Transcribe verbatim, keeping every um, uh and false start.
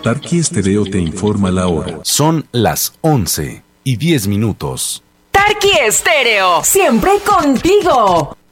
Tarqui Estéreo te informa la hora. Son las once y diez minutos. Tarqui Estéreo, siempre contigo.